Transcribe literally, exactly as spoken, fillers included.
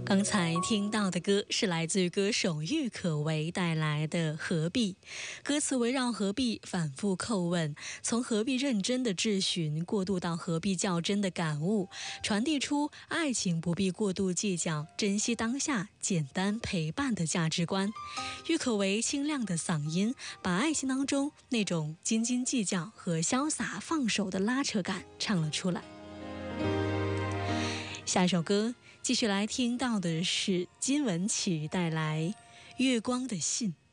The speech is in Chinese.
刚才听到的歌是来自于歌手郁可唯带来的《何必》，歌词围绕何必反复叩问，从何必认真的质询过渡到何必较真的感悟，传递出爱情不必过度计较，珍惜当下，简单陪伴的价值观。郁可唯清亮的嗓音把爱情当中那种斤斤计较和潇洒放手的拉扯感唱了出来。下一首歌继续来听到的是金文岐带来《月光的信》。